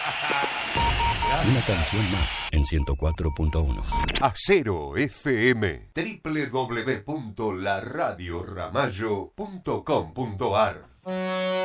Una canción más en 104.1. Acero FM, www.laradioramallo.com.ar.